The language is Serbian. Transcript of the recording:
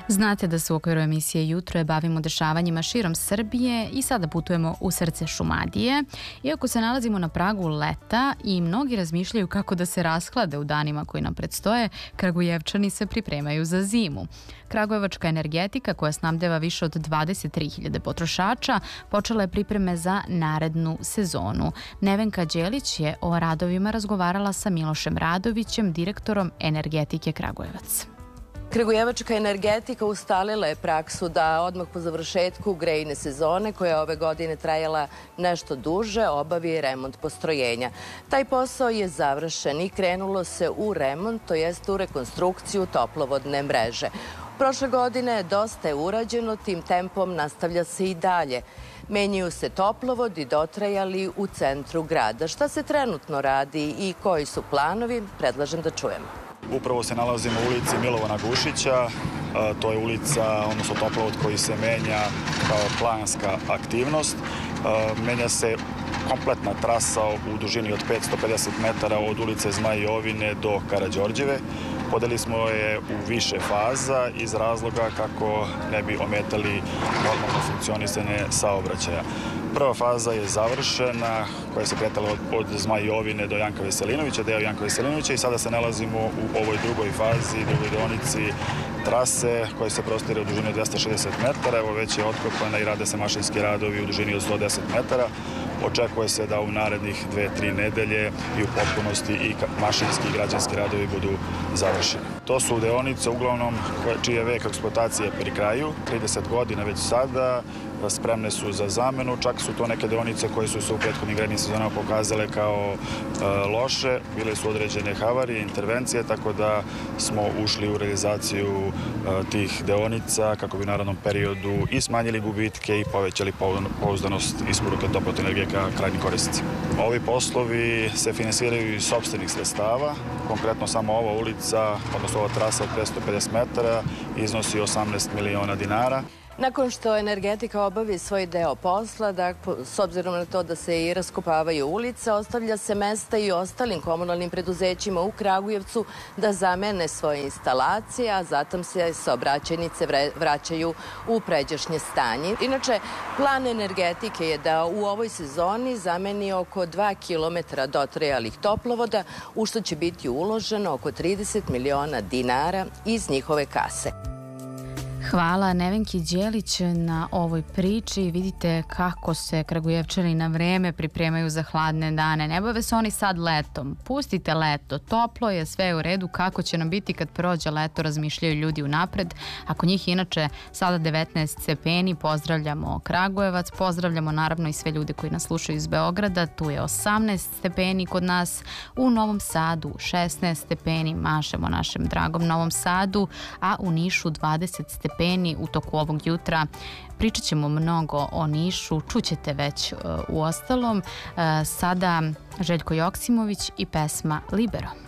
Znate da se u okviru emisije Jutro je bavimo dešavanjima širom Srbije i sada putujemo u srce Šumadije. Iako se nalazimo na pragu leta i mnogi razmišljaju kako da se rashlade u danima koji nam predstoje, Kragujevčani se pripremaju za zimu. Kragujevačka energetika, koja snabdeva više od 23.000 potrošača, počela je pripreme za narednu sezonu. Nevenka Đelić je o radovima razgovarala sa Milošem Radovićem, direktorom Energetike Kragujevac. Kragujevačka energetika ustalila je praksu da odmah po završetku grejne sezone, koja je ove godine trajala nešto duže, obavi remont postrojenja. Taj posao je završen i krenulo se u remont, to jest u rekonstrukciju toplovodne mreže. Prošle godine dosta je urađeno, tim tempom nastavlja se i dalje. Menjaju se toplovodi dotrajali u centru grada. Šta se trenutno radi i koji su planovi, predlažem da čujemo. Upravo se nalazimo u ulici Milovana Gušića, to je ulica, odnosno toplovod koji se menja kao planska aktivnost. Menja se kompletna trasa u dužini od 550 metara od ulice Zmaj Jovine do Karađorđeve. Podelili smo je u više faza iz razloga kako ne bi ometali normalno funkcionisanje saobraćaja. Prva faza je završena, koja se kretala od Zmaj Jovine do Janka Veselinovića, deo Janka Veselinovića, i sada se nalazimo u ovoj drugoj fazi, drugoj deonici trase koja se prostire u dužini od 260 metara. Evo već je otkopana i rade se mašinski radovi u dužini od 110 metara. Očekuje se da u narednih 2-3 nedelje i u potpunosti i mašinski i građanski radovi budu završeni. To su deonice uglavnom čiji je vek eksploatacije pri kraju, 30 godina već sada, spremne su za zamenu, čak su to neke deonice koje su se u prethodnim grejnim sezonama pokazale kao loše, bile su određene havarije, intervencije, tako da smo ušli u realizaciju tih deonica kako bi u narednom periodu i smanjili gubitke i povećali pouzdanost isporuke toplotne energije ka krajnjim korisnicima. Ovi poslovi se finansiraju iz sopstvenih sredstava, konkretno samo ova ulica, odnosno ova trasa od 550 metara iznosi 18 miliona dinara. Nakon što energetika obavi svoj deo posla, s obzirom na to da se i raskopavaju ulice, ostavlja se mesta i ostalim komunalnim preduzećima u Kragujevcu da zamene svoje instalacije, a zatim se saobraćajnice vraćaju u pređašnje stanje. Inače, plan energetike je da u ovoj sezoni zameni oko 2 kilometra dotrajalih toplovoda, u što će biti uloženo oko 30 miliona dinara iz njihove kase. Hvala Nevenki Đelić na ovoj priči. Vidite kako se Kragujevčani na vreme pripremaju za hladne dane. Ne bave se oni sad letom. Pustite leto, toplo je, sve je u redu. Kako će nam biti kad prođe leto, razmišljaju ljudi unapred. Ako njih inače sada 19 stepeni, pozdravljamo Kragujevac, pozdravljamo naravno i sve ljude koji nas slušaju iz Beograda. Tu je 18 stepeni kod nas, u Novom Sadu 16 stepeni, mašemo našem dragom Novom Sadu, a u Nišu 20 stepeni u toku ovog jutra. Pričat ćemo mnogo o Nišu, čućete već u ostalom. Sada Željko Joksimović i pesma Libero.